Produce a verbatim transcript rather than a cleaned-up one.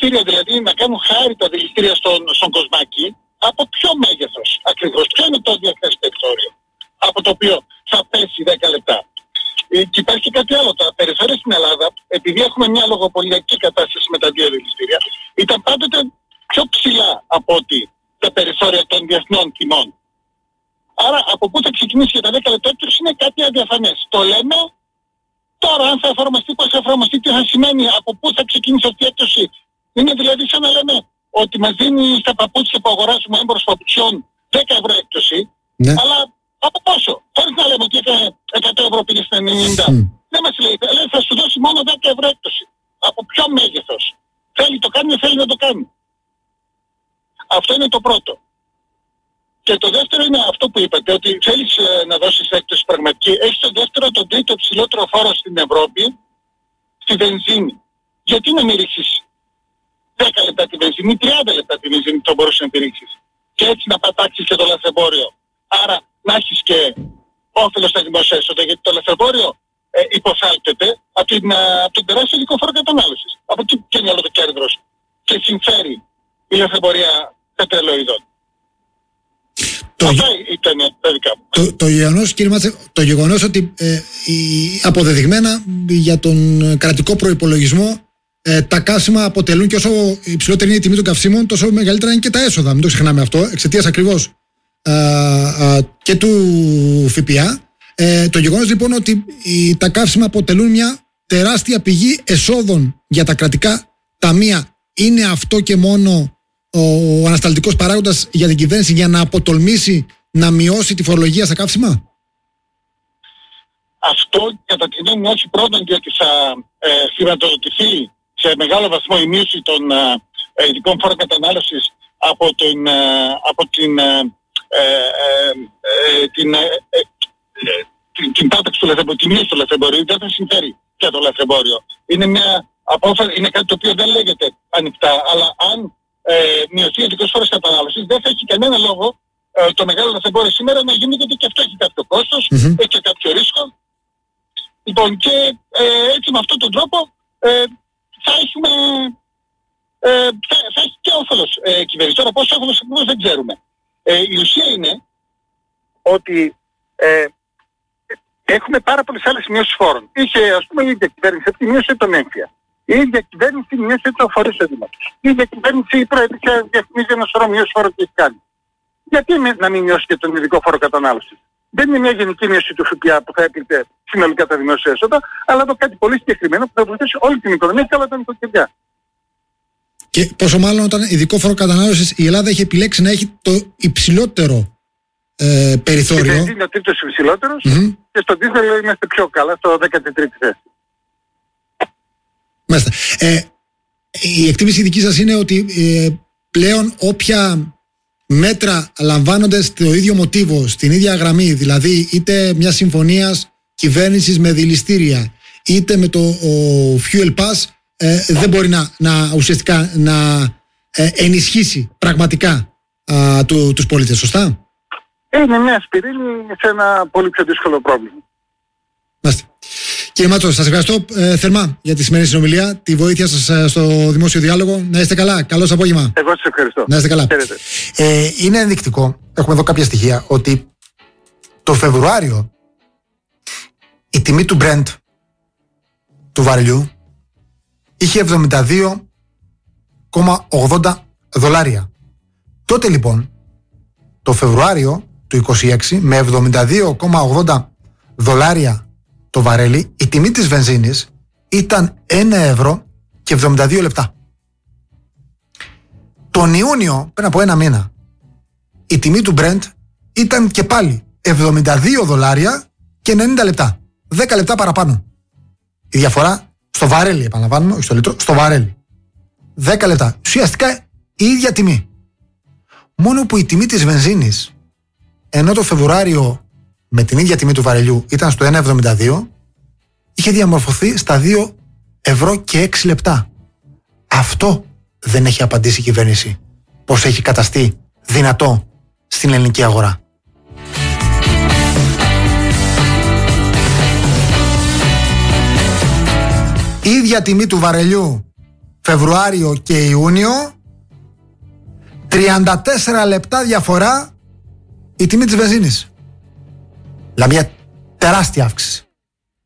δηληστήρια, δηλαδή να κάνουν χάρη τα δηληστήρια στον, στον Κοσμάκη, από ποιο μέγεθος ακριβώς, ποιο είναι το διεθνές περιθώριο, από το οποίο θα πέσει δέκα λεπτά. Και υπάρχει και κάτι άλλο. Τα περιθώρια στην Ελλάδα, επειδή έχουμε μια λογοπολιακή κατάσταση με τα δύο δηληστήρια, ήταν πάντοτε πιο ψηλά από ότι τα περιθώρια των διεθνών τιμών. Άρα από πού θα ξεκινήσει για τα δέκα λεπτά έκπτωση είναι κάτι αδιαφανές. Το λέμε τώρα, αν θα εφαρμοστεί, πώς θα εφαρμοστεί, τι θα σημαίνει, από πού θα ξεκινήσει αυτή η έκπτωση. Είναι δηλαδή σαν να λέμε ότι μας δίνει στα παπούτσια που αγοράζουμε έμπορος παπουτσιών δέκα ευρώ έκπτωση, ναι. Αλλά από πόσο, χωρίς να λέμε ότι έκανε εκατό ευρώ πήγε στα ενενήντα. Mm. Δεν μας λέει, λέει, θα σου δώσει μόνο δέκα ευρώ έκπτωση. Από ποιο μέγεθος. Θέλει το κάνει, δεν θέλει να το κάνει. Αυτό είναι το πρώτο. Και το δεύτερο είναι αυτό που είπατε, ότι θέλεις ε, να δώσεις έκπτωση πραγματική. Έχεις το δεύτερο, τον τρίτο ψηλότερο φόρο στην Ευρώπη, στη βενζίνη. Γιατί να μην ρίξεις δέκα λεπτά τη βενζίνη, τριάντα λεπτά τη βενζίνη που θα μπορούσε να τη ρίξεις. Και έτσι να πατάξεις και το λαθρεμπόριο. Άρα να έχεις και όφελος στα δημόσια έσοδα, γιατί το λαθρεμπόριο ε, υποφάλτεται από, την, από τον τεράστιο ειδικό φόρο κατανάλωσης. Από εκεί βγαίνει όλο το κέρδος και συμφέρει η λαθρεμπορία πετρελαιοειδών. Το, Αυτά ήταν τα δικά μου. Το, το, γεγονός, κύριε Μάτσε, το γεγονός ότι ε, η, αποδεδειγμένα για τον κρατικό προϋπολογισμό ε, τα καύσιμα αποτελούν, και όσο υψηλότερη είναι η τιμή των καυσίμων, τόσο μεγαλύτερα είναι και τα έσοδα. Μην το ξεχνάμε αυτό, εξαιτίας ακριβώς α, α, και του ΦΠΑ. Ε, το γεγονός λοιπόν ότι οι, τα καύσιμα αποτελούν μια τεράστια πηγή εσόδων για τα κρατικά ταμεία, είναι αυτό και μόνο ο ανασταλτικός παράγοντας για την κυβέρνηση για να αποτολμήσει να μειώσει τη φορολογία στα καύσιμα? Αυτό κατά τη γνώμη μου όχι, πρώτον διότι θα ε, χρηματοδοτηθεί σε μεγάλο βαθμό η μείωση των ε, ειδικών φόρων κατανάλωσης από, τον, ε, από την, ε, ε, ε, την, ε, ε, ε, την, την πάταξη του λαθρεμπορίου, τη μείωση του λαθρεμπορίου. Δεν θα συμφέρει πια το λαθρεμπόριο. Είναι, μια απόφαση, είναι κάτι το οποίο δεν λέγεται ανοιχτά, αλλά αν ε, μειωθεί ο ειδικός φόρος κατανάλωσης, δεν θα έχει κανένα λόγο ε, το μεγάλο λαθρεμπόριο σήμερα να γίνει, γιατί και αυτό έχει κάποιο κόστος, mm-hmm. έχει και κάποιο ρίσκο. Λοιπόν, και ε, έτσι με αυτόν τον τρόπο ε, θα έχουμε ε, θα, θα έχει και όφελος ε, κυβέρνηση. Τώρα πόσο όφελος ακριβώς δεν ξέρουμε. Ε, η ουσία είναι ότι ε, έχουμε πάρα πολλές άλλες μειώσεις φόρων. Είχε, ας πούμε, η ίδια κυβέρνηση αυτή μείωσε τον έμφυα. Η ίδια κυβέρνηση μείωσε το φορές εισοδήματος. Η ίδια κυβέρνηση προέβησε διαφημίζει ένα σωρό μειώσεις φόρων και έχει κάνει. Γιατί να μην μειώσει και τον ειδικό φόρο κατανάλωσης? Δεν είναι μια γενική μείωση του ΦΠΑ που θα έπλητε συνολικά τα δημόσια έσοδα, αλλά το κάτι πολύ συγκεκριμένο που θα βοηθήσει όλη την οικονομία και όλα τα νοικοκυριά. Και πόσο μάλλον όταν ειδικό φόρο κατανάλωσης η Ελλάδα έχει επιλέξει να έχει το υψηλότερο ε, περιθώριο. Και είναι ο τρίτος υψηλότερος mm-hmm. και στο δίζελ είμαστε πιο καλά, στο δέκατη τρίτη θέση. Μάλιστα. Ε, η εκτίμηση δική σας είναι ότι ε, πλέον όποια μέτρα λαμβάνονται στο ίδιο μοτίβο, στην ίδια γραμμή, δηλαδή είτε μια συμφωνίας κυβέρνησης με δηληστήρια, είτε με το ο Fuel Pass, ε, δεν μπορεί να, να ουσιαστικά να ε, ενισχύσει πραγματικά α, του, τους πολίτες, σωστά? Είναι μια ασπιρίνη σε ένα πολύ πιο δύσκολο πρόβλημα. Μάλιστα. Κύριε Μάτσο, σας ευχαριστώ ε, θερμά για τη σημερινή συνομιλία, τη βοήθεια σας ε, στο δημόσιο διάλογο. Να είστε καλά. Καλώς απόγευμα. Εγώ σας ευχαριστώ. Να είστε καλά. Ε, είναι ενδεικτικό, έχουμε εδώ κάποια στοιχεία, ότι το Φεβρουάριο η τιμή του Brent, του βαρελιού, είχε εβδομήντα δύο κόμμα ογδόντα δολάρια. Τότε λοιπόν, το Φεβρουάριο του είκοσι έξι, με εβδομήντα δύο κόμμα ογδόντα δολάρια το βαρέλι, η τιμή της βενζίνης ήταν ένα ευρώ και εβδομήντα δύο λεπτά. Τον Ιούνιο, πριν από ένα μήνα, η τιμή του Brent ήταν και πάλι εβδομήντα δύο δολάρια και ενενήντα λεπτά. δέκα λεπτά παραπάνω. Η διαφορά στο βαρέλι, επαναλαμβάνουμε, όχι στο λίτρο, στο βαρέλι. δέκα λεπτά. Ουσιαστικά η ίδια τιμή. Μόνο που η τιμή της βενζίνης, ενώ το Φεβρουάριο με την ίδια τιμή του βαρελιού ήταν στο ένα εβδομήντα δύο, είχε διαμορφωθεί στα δύο ευρώ και έξι λεπτά. Αυτό δεν έχει απαντήσει η κυβέρνηση, πως έχει καταστεί δυνατό στην ελληνική αγορά. Η ίδια τιμή του βαρελιού Φεβρουάριο και Ιούνιο, τριάντα τέσσερα λεπτά διαφορά η τιμή της βενζίνης. Δηλαδή μια τεράστια αύξηση.